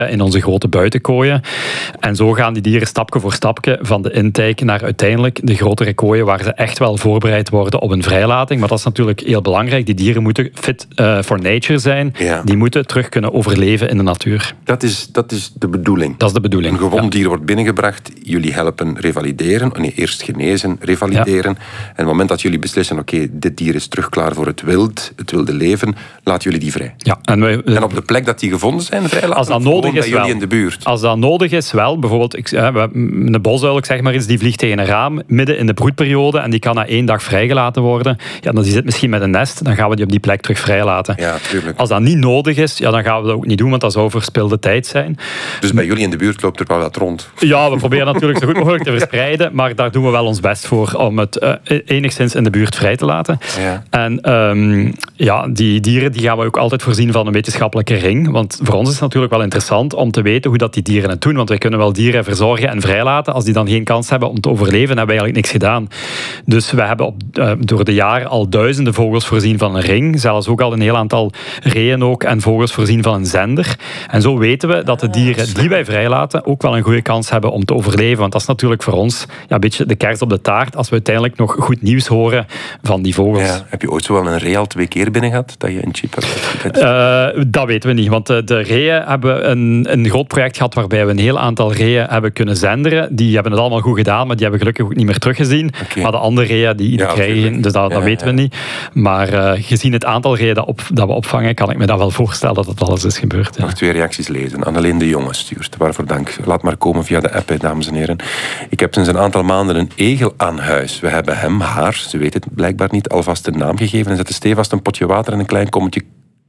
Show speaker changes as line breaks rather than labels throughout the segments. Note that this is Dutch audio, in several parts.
in onze grote buitenkooien. En zo gaan die dieren stapje voor stapje van de intake naar uiteindelijk de grotere kooien waar ze echt wel voorbereid worden op een vrijlating. Maar dat is natuurlijk heel belangrijk. Die dieren moeten fit for nature zijn. Ja. Die moeten terug kunnen overleven in de natuur.
Dat is de bedoeling.
Dat is de bedoeling.
Een gewond dier wordt binnengebracht. Jullie helpen revalideren. Nee, eerst genezen, revalideren. Ja. En op het moment dat jullie beslissen, oké, dit dier is terug klaar voor het wilde leven, laten jullie die vrij.
Ja,
en op de plek dat die gevonden zijn, vrijlaten?
Als dat nodig is,
jullie in de buurt?
Als dat nodig is, wel. Bijvoorbeeld, een bosuil, zeg maar eens, die vliegt tegen een raam midden in de broedperiode en die kan na 1 dag vrijgelaten worden. Ja, dan die zit misschien met een nest, dan gaan we die op die plek terug vrijlaten.
Ja, tuurlijk.
Als dat niet nodig is, ja, dan gaan we dat ook niet doen, want dat zou verspilde tijd zijn.
Dus bij jullie in de buurt loopt er wel wat rond?
Ja, we proberen natuurlijk zo goed mogelijk te verspreiden, maar daar doen we wel ons best voor om het enigszins in de buurt vrij te laten. Ja. En die dieren die gaan we ook altijd voorzien van een wetenschappelijke ring, want voor ons is het natuurlijk wel interessant om te weten hoe dat die dieren het doen, want wij kunnen wel dieren verzorgen en vrijlaten. Als die dan geen kans hebben om te overleven, hebben we eigenlijk niks gedaan. Dus we hebben door de jaren al duizenden vogels voorzien van een ring, zelfs ook al een heel aantal reeën ook en vogels voorzien van een zender. En zo weten we dat de dieren die wij vrijlaten ook wel een goede kans hebben om te overleven, want dat is natuurlijk voor ons een beetje de kers op de taart als we uiteindelijk nog goed nieuws horen van die vogels.
Ja. Heb je ooit zo wel een ree al 2 keer binnen gehad, dat je een chip hebt?
Dat weten we niet, want de reeën hebben een groot project gehad waarbij we een heel aantal reeën hebben kunnen zenderen. Die hebben het allemaal goed gedaan, maar die hebben gelukkig ook niet meer teruggezien. Okay. Maar de andere reeën die krijgen, dus dat weten we niet. Maar gezien het aantal reeën dat we opvangen, kan ik me dat wel voorstellen dat het alles is gebeurd. Ja.
Nog 2 reacties lezen. Anneleen de Jonge stuurt. Waarvoor dank. Laat maar komen via de app, dames en heren. Ik heb sinds een aantal maanden een egel aan huis. We hebben hem, haar, ze weet het blijkbaar niet, alvast een naam gegeven en zetten stevast een potje water en een klein kommetje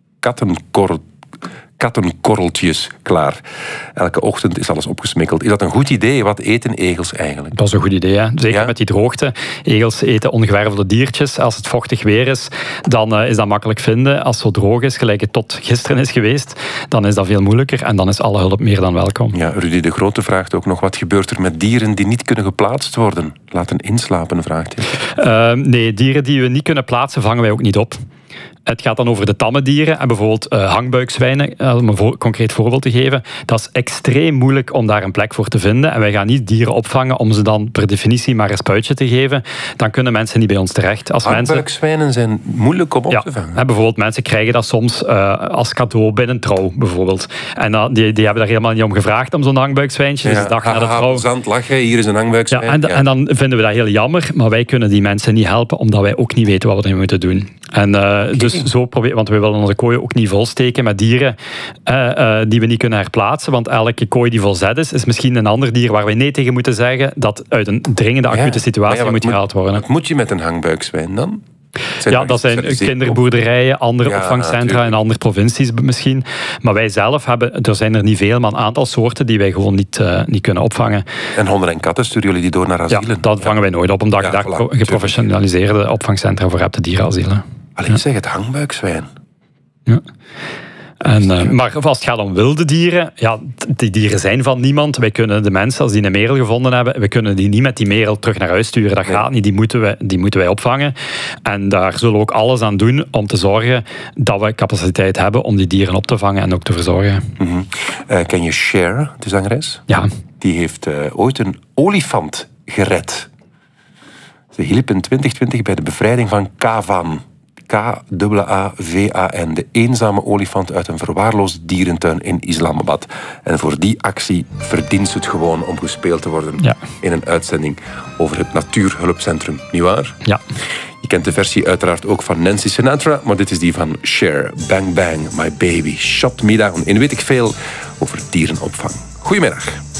kattenkorreltjes klaar. Elke ochtend is alles opgesmikkeld. Is dat een goed idee? Wat eten egels eigenlijk?
Dat is een goed idee, hè? Zeker met die droogte. Egels eten ongewervelde diertjes. Als het vochtig weer is, dan is dat makkelijk vinden. Als het zo droog is, gelijk het tot gisteren is geweest, dan is dat veel moeilijker en dan is alle hulp meer dan welkom.
Ja, Rudy de Grote vraagt ook nog, wat gebeurt er met dieren die niet kunnen geplaatst worden? Laten inslapen, vraagt hij.
Nee, dieren die we niet kunnen plaatsen, vangen wij ook niet op. Het gaat dan over de tamme dieren en bijvoorbeeld hangbuikzwijnen, om een concreet voorbeeld te geven. Dat is extreem moeilijk om daar een plek voor te vinden. En wij gaan niet dieren opvangen om ze dan per definitie maar een spuitje te geven. Dan kunnen mensen niet bij ons terecht.
Hangbuikzwijnen zijn moeilijk om op te vangen.
En bijvoorbeeld mensen krijgen dat soms als cadeau bij een trouw, bijvoorbeeld. En die hebben daar helemaal niet om gevraagd om zo'n hangbuikzwijntje. Dus de dag na de trouw.
Zand lachen, hier is een hangbuikzwijn.
Ja, en dan vinden we dat heel jammer, maar wij kunnen die mensen niet helpen, omdat wij ook niet weten wat we ermee moeten doen. En dus zo proberen, want we willen onze kooien ook niet volsteken met dieren die we niet kunnen herplaatsen. Want elke kooi die volzet is misschien een ander dier waar we nee tegen moeten zeggen dat uit een dringende acute situatie moet gehaald worden.
Wat moet je met een hangbuikzwijn dan?
Dat zijn kinderboerderijen, andere opvangcentra in andere provincies misschien. Maar wij zelf er zijn er niet veel, maar een aantal soorten die wij gewoon niet kunnen opvangen.
En honden en katten sturen jullie die door naar asielen?
Ja, dat vangen wij nooit op, omdat je daar geprofessionaliseerde opvangcentra voor hebt, de dierenasielen.
Alleen zeg het hangbuikzwijn.
Ja. Maar als het gaat om wilde dieren, die dieren zijn van niemand. Wij kunnen de mensen, als die een merel gevonden hebben, we kunnen die niet met die merel terug naar huis sturen. Dat gaat niet, die moeten wij opvangen. En daar zullen we ook alles aan doen om te zorgen dat we capaciteit hebben om die dieren op te vangen en ook te verzorgen.
Mm-hmm. Ken je Cher, de zangeres?
Ja.
Die heeft ooit een olifant gered. Ze hielp in 2020 bij de bevrijding van Kavan. K-A-V-A-N, de eenzame olifant uit een verwaarloosde dierentuin in Islamabad. En voor die actie verdient ze het gewoon om gespeeld te worden in een uitzending over het Natuurhulpcentrum. Niet waar?
Ja.
Je kent de versie uiteraard ook van Nancy Sinatra, maar dit is die van Cher. Bang Bang, My Baby, Shot Me Down. En weet ik veel over dierenopvang. Goedemiddag.